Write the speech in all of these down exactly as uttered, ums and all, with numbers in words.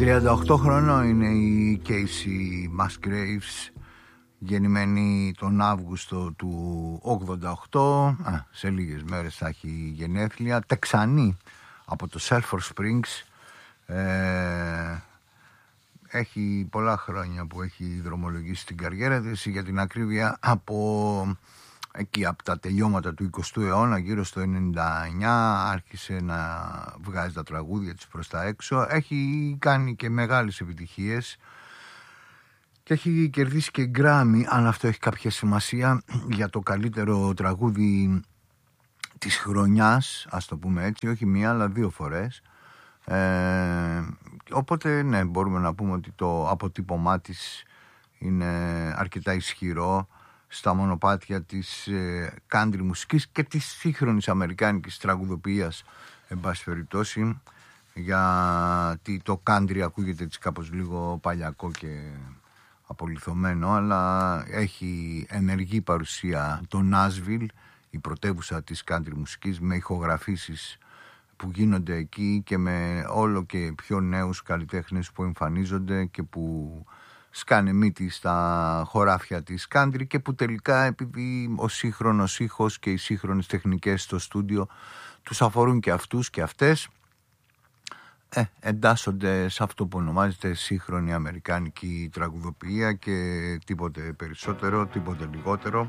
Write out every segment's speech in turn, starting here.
τριάντα οκτώ χρονών είναι η Casey Musgraves, γεννημένη τον Αύγουστο του ογδόντα οκτώ. Α, σε λίγες μέρες θα έχει γενέθλια. Τεξανή από το Sulphur Springs. ε, Έχει πολλά χρόνια που έχει δρομολογήσει την καριέρα της, για την ακρίβεια από εκεί από τα τελειώματα του εικοστού αιώνα, γύρω στο ενενήντα εννιά άρχισε να βγάζει τα τραγούδια της προς τα έξω. Έχει κάνει και μεγάλες επιτυχίες και έχει κερδίσει και Γκράμι, αν αυτό έχει κάποια σημασία, για το καλύτερο τραγούδι της χρονιάς, ας το πούμε έτσι, όχι μία αλλά δύο φορές. Ε, οπότε ναι, μπορούμε να πούμε ότι το αποτύπωμά της είναι αρκετά ισχυρό στα μονοπάτια της ε, country μουσικής και της σύγχρονης αμερικάνικης τραγουδοποιίας, εν πάση περιπτώσει, γιατί το country ακούγεται έτσι κάπως λίγο παλιακό και απολιθωμένο, αλλά έχει ενεργή παρουσία το Nashville, η πρωτεύουσα της country μουσικής, με ηχογραφήσεις που γίνονται εκεί και με όλο και πιο νέους καλλιτέχνες που εμφανίζονται και που σκάνε μύτη στα χωράφια της country και που τελικά, επειδή ο σύγχρονος ήχος και οι σύγχρονες τεχνικές στο στούντιο τους αφορούν και αυτούς και αυτές, ε, εντάσσονται σε αυτό που ονομάζεται σύγχρονη αμερικάνικη τραγουδοποιία και τίποτε περισσότερο, τίποτε λιγότερο.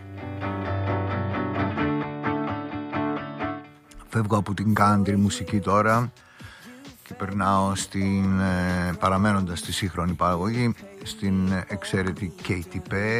Φεύγω από την country μουσική τώρα και περνάω στην, ε, παραμένοντας στη σύγχρονη παραγωγή, στην εξαίρετη Katy Perry.